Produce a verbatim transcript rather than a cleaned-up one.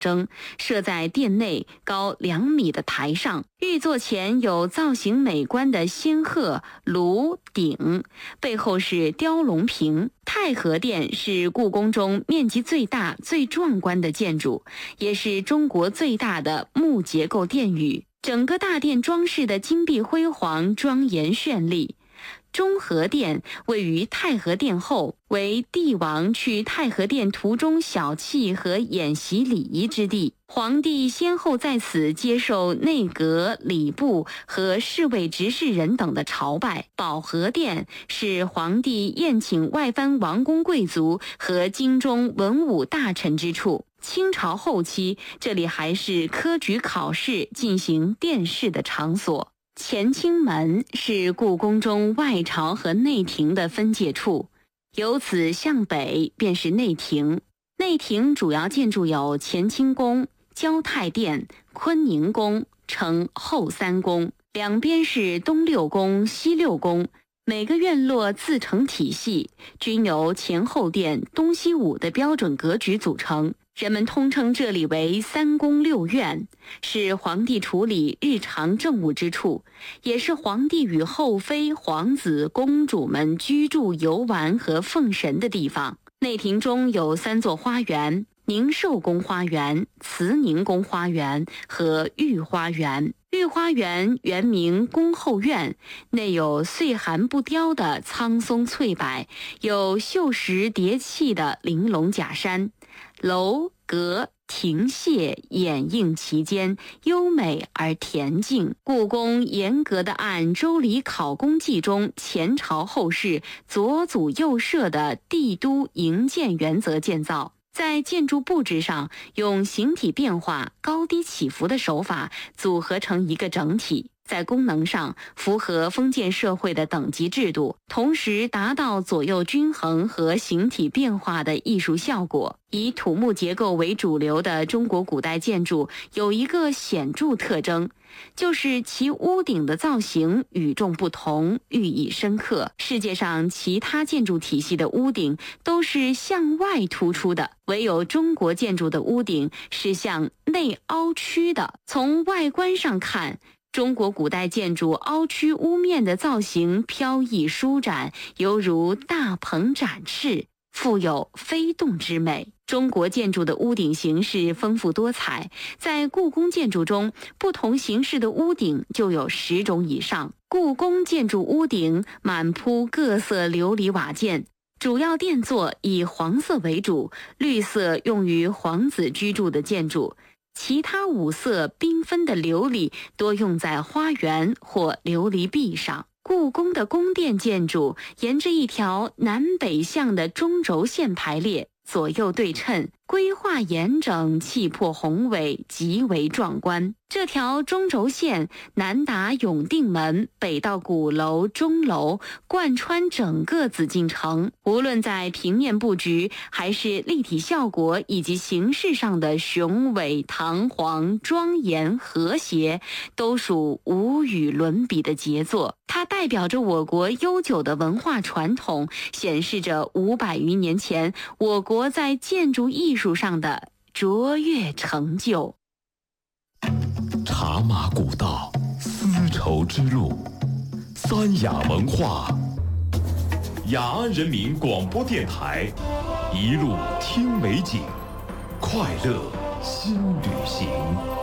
征，设在殿内高两米的台上，御座前有造型美观的仙鹤、炉、鼎，背后是雕龙屏。太和殿是故宫中面积最大、最壮观的建筑，也是中国最大的木结构殿宇。整个大殿装饰的金碧辉煌、庄严绚丽。中和殿位于太和殿后，为帝王去太和殿途中小憩和演习礼仪之地。皇帝先后在此接受内阁、礼部和侍卫执事人等的朝拜。保和殿是皇帝宴请外藩王公贵族和京中文武大臣之处。清朝后期，这里还是科举考试进行殿试的场所。乾清门是故宫中外朝和内廷的分界处，由此向北便是内廷。内廷主要建筑有乾清宫、交泰殿、坤宁宫，称后三宫，两边是东六宫、西六宫，每个院落自成体系，均由前后殿、东西午的标准格局组成。人们通称这里为三宫六院，是皇帝处理日常政务之处，也是皇帝与后妃、皇子、公主们居住、游玩和奉神的地方。内廷中有三座花园：宁寿宫花园、慈宁宫花园和御花园。御花园原名宫后院，内有岁寒不凋的苍松翠柏，有锈蚀叠砌的玲珑假山，楼阁亭榭掩映其间，优美而恬静。故宫严格的按《周礼考工记》中前朝后世左祖右摄的帝都营建原则建造，在建筑布置上用形体变化、高低起伏的手法组合成一个整体，在功能上符合封建社会的等级制度，同时达到左右均衡和形体变化的艺术效果。以土木结构为主流的中国古代建筑有一个显著特征，就是其屋顶的造型与众不同，寓意深刻。世界上其他建筑体系的屋顶都是向外突出的，唯有中国建筑的屋顶是向内凹曲的。从外观上看，中国古代建筑凹曲屋面的造型飘逸舒展，犹如大鹏展翅，富有飞动之美。中国建筑的屋顶形式丰富多彩，在故宫建筑中，不同形式的屋顶就有十种以上。故宫建筑屋顶满铺各色琉璃瓦件，主要殿座以黄色为主，绿色用于皇子居住的建筑，其他五色缤纷的琉璃多用在花园或琉璃壁上。故宫的宫殿建筑沿着一条南北向的中轴线排列，左右对称，规划严整，气魄宏伟，极为壮观。这条中轴线南达永定门，北到鼓楼、钟楼，贯穿整个紫禁城。无论在平面布局还是立体效果以及形式上的雄伟、堂皇、庄严、和谐，都属无与伦比的杰作。它代表着我国悠久的文化传统，显示着五百余年前我国在建筑艺术上的卓越成就。 茶马古道，丝绸之路，三雅文化。雅安人民广播电台，一路听美景，快乐新旅行。